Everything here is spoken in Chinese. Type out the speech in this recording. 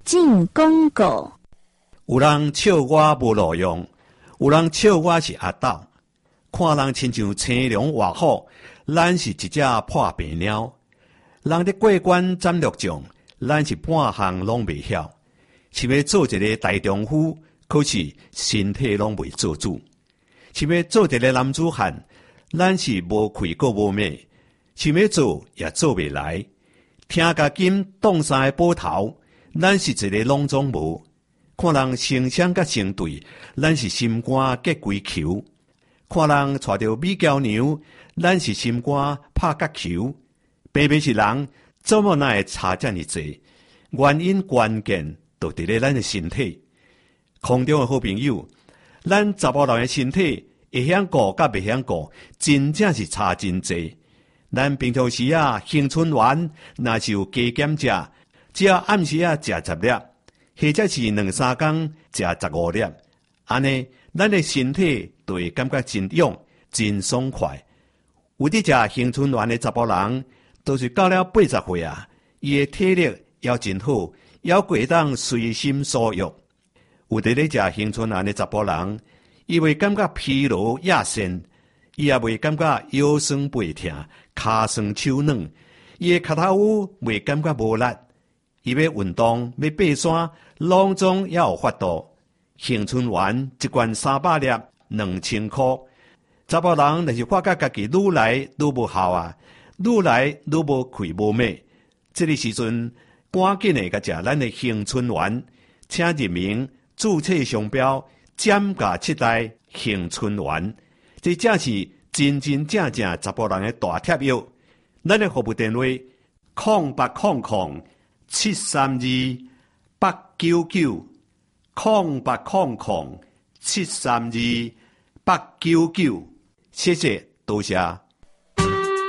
进广告。 有人笑我无路用，有人笑我是阿斗。看人亲像青龙活虎，咱是一只破病鸟。人咧过关斩六将，咱是半项拢未晓。想要做一个大丈夫，可是身体拢未做主。想要做一个男子汉，咱是无气阁无尾。想要做也做未来。听甲金挡山的宝头，咱是一个拢总无。看人成双甲成对，咱是心肝结规球。看人带着美娇娘，咱是心肝拍角球。偏偏是人，怎么那会差这么济？原因关键就伫咧咱的身体。空中的好朋友，咱查甫人的身体会晓顾甲袂晓顾，真正是差真济。咱平常时青春丸若是有加减食，只要暗时食10粒，或者是2-3天食15粒，安尼咱的身体就会感觉真勇、真爽快。有伫食青春丸的查甫人，都是到了80岁伊的体力也真好，也会当随心所欲。有伫咧食青春丸的查甫人，伊会感觉疲劳亚身，伊也袂感觉腰酸背痛、骹酸手软，伊的脚头袂感觉无力。伊要运动、要爬山，拢总也有法度。青春丸一罐300粒，2000块。查甫人若是发觉家己愈来愈无效愈来愈无气无尾，这个时阵赶紧的甲食咱的青春丸，请入名注册商标减价7代青春丸，这正是真真正正查甫人的大贴药。咱的服务电话：0800-732-899，0800-732-899。谢谢，多谢。